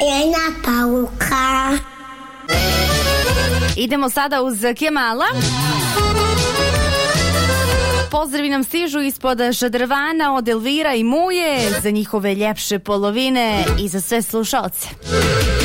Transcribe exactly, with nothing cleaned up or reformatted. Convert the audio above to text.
Jedna Pauka. Idemo sada uz Kemala. Pozdravi nam stižu ispod šadrvana od Elvira i Muje za njihove ljepše polovine i za sve slušaoce.